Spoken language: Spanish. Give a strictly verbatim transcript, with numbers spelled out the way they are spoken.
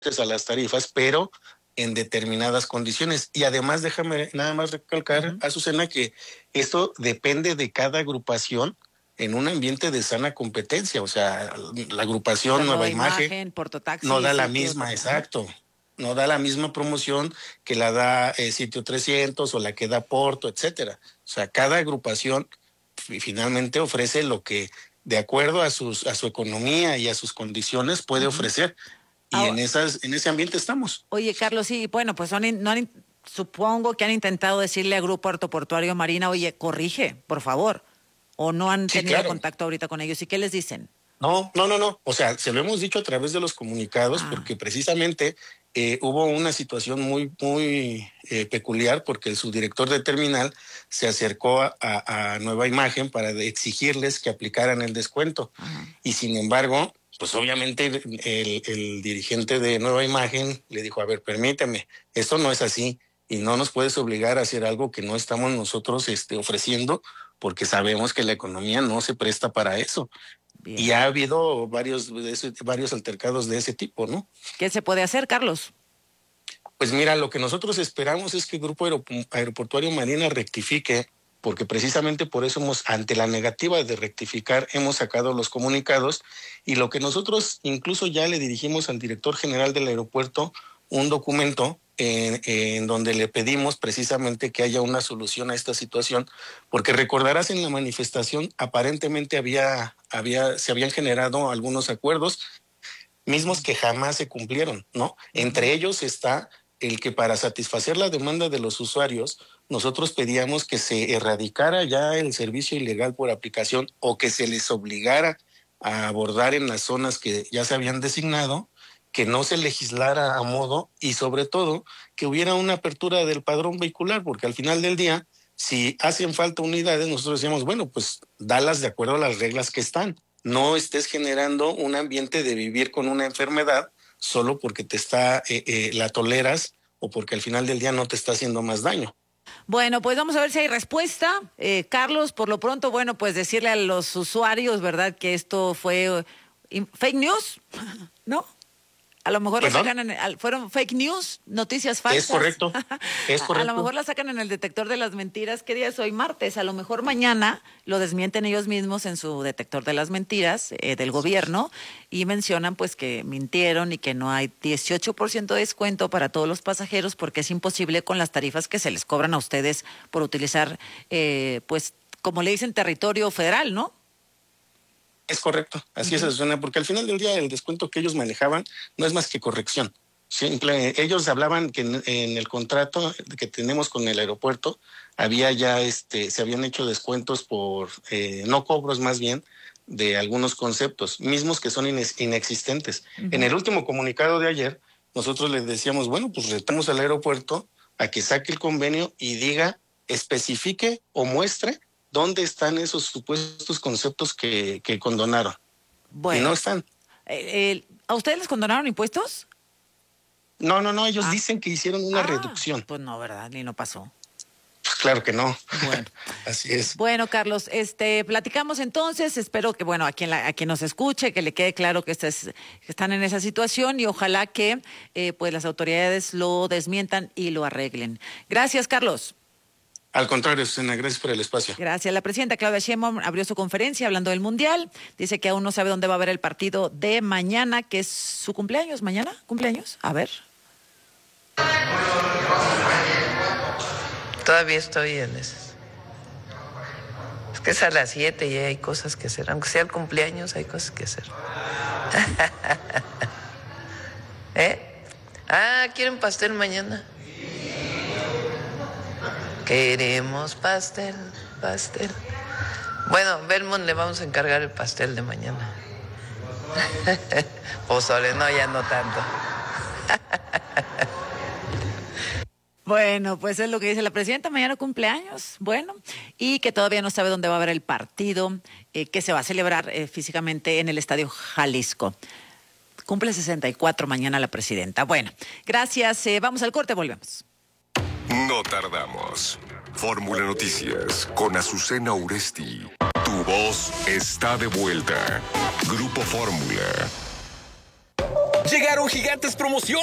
a las tarifas, pero en determinadas condiciones. Y además, déjame nada más recalcar, uh-huh. Azucena, que esto depende de cada agrupación en un ambiente de sana competencia. O sea, la agrupación la Nueva, nueva Imagen, imagen Portotaxi, no da la sitio, misma, uh-huh. exacto, no da la misma promoción que la da eh, Sitio trescientos o la que da Porto, etcétera. O sea, cada agrupación finalmente ofrece lo que de acuerdo a sus a su economía y a sus condiciones puede uh-huh. ofrecer. Y ah, en esas en ese ambiente estamos. Oye, Carlos, sí, bueno, pues son in, no han, supongo que han intentado decirle a Grupo Aeroportuario Marina, oye, corrige, por favor, o no han sí, tenido claro. contacto ahorita con ellos. ¿Y qué les dicen? No, no, no, no. O sea, se lo hemos dicho a través de los comunicados ah. porque precisamente eh, hubo una situación muy, muy eh, peculiar porque su director de terminal se acercó a, a, a Nueva Imagen para exigirles que aplicaran el descuento. Uh-huh. Y sin embargo, pues obviamente el, el, el dirigente de Nueva Imagen le dijo, a ver, permíteme, esto no es así y no nos puedes obligar a hacer algo que no estamos nosotros este, ofreciendo porque sabemos que la economía no se presta para eso. Bien. Y ha habido varios, varios altercados de ese tipo, ¿no? ¿Qué se puede hacer, Carlos? Pues mira, lo que nosotros esperamos es que el Grupo Aerop- Aeroportuario Marina rectifique, porque precisamente por eso hemos, ante la negativa de rectificar, hemos sacado los comunicados y lo que nosotros incluso ya le dirigimos al director general del aeropuerto un documento en, en donde le pedimos precisamente que haya una solución a esta situación, porque recordarás en la manifestación aparentemente había, había, se habían generado algunos acuerdos mismos que jamás se cumplieron, ¿no? Uh-huh. Entre ellos está el que para satisfacer la demanda de los usuarios, nosotros pedíamos que se erradicara ya el servicio ilegal por aplicación o que se les obligara a abordar en las zonas que ya se habían designado, que no se legislara a modo y sobre todo que hubiera una apertura del padrón vehicular, porque al final del día, si hacen falta unidades, nosotros decíamos, bueno, pues dalas de acuerdo a las reglas que están. No estés generando un ambiente de vivir con una enfermedad solo porque te está, eh, eh, la toleras o porque al final del día no te está haciendo más daño. Bueno, pues vamos a ver si hay respuesta. Eh, Carlos, por lo pronto, bueno, pues decirle a los usuarios, ¿verdad?, que esto fue uh, fake news, ¿no? A lo mejor ¿Perdón? la sacan en, fueron fake news, noticias falsas. Es correcto, es correcto. A, a lo mejor la sacan en el detector de las mentiras. ¿Qué día es hoy? Martes. A lo mejor mañana lo desmienten ellos mismos en su detector de las mentiras eh, del gobierno y mencionan pues que mintieron y que no hay dieciocho por ciento de descuento para todos los pasajeros porque es imposible con las tarifas que se les cobran a ustedes por utilizar, eh, pues, como le dicen, territorio federal, ¿no? Es correcto, así uh-huh. es, Azucena, porque al final del día el descuento que ellos manejaban no es más que corrección. Simple, ellos hablaban que en, en el contrato que tenemos con el aeropuerto había ya, este, se habían hecho descuentos por, eh, no cobros más bien, de algunos conceptos, mismos que son ines, inexistentes. Uh-huh. En el último comunicado de ayer, nosotros les decíamos, bueno, pues retamos al aeropuerto a que saque el convenio y diga, especifique o muestre ¿dónde están esos supuestos conceptos que, que condonaron? Bueno, y no están. Eh, eh, ¿A ustedes les condonaron impuestos? No, no, no, ellos ah. dicen que hicieron una ah, reducción. Pues no, ¿verdad? Ni no pasó. Pues claro que no. Bueno. Así es. Bueno, Carlos, este, platicamos entonces, espero que, bueno, a quien, la, a quien nos escuche, que le quede claro que, estés, que están en esa situación y ojalá que eh, pues las autoridades lo desmientan y lo arreglen. Gracias, Carlos. Al contrario, Susana, gracias por el espacio. Gracias. La presidenta Claudia Sheinbaum abrió su conferencia hablando del Mundial. Dice que aún no sabe dónde va a haber el partido de mañana, que es su cumpleaños. ¿Mañana? ¿Cumpleaños? A ver. Todavía estoy en esas. Es que es a las siete y hay cosas que hacer. Aunque sea el cumpleaños, hay cosas que hacer. ¿Eh? Ah, ¿quieren pastel mañana? Queremos pastel, pastel. Bueno, Belmont le vamos a encargar el pastel de mañana. Pozole, no, ya no tanto. Bueno, pues es lo que dice la presidenta, mañana cumpleaños, bueno, y que todavía no sabe dónde va a haber el partido, eh, que se va a celebrar eh, físicamente en el Estadio Jalisco. Cumple sesenta y cuatro mañana la presidenta. Bueno, gracias, eh, vamos al corte, volvemos. No tardamos. Fórmula Noticias con Azucena Uresti. Tu voz está de vuelta. Grupo Fórmula. Llegaron gigantes promociones.